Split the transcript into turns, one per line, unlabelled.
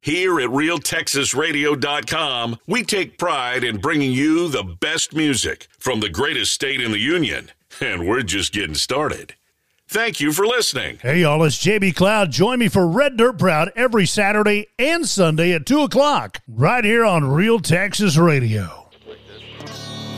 Here at RealTexasRadio.com, we take pride in bringing you the best music from the greatest state in the union. And we're just getting started. Thank you for listening.
Hey, y'all, it's JB Cloud. Join me for Red Dirt Proud every Saturday and Sunday at 2 o'clock, right here on Real Texas Radio.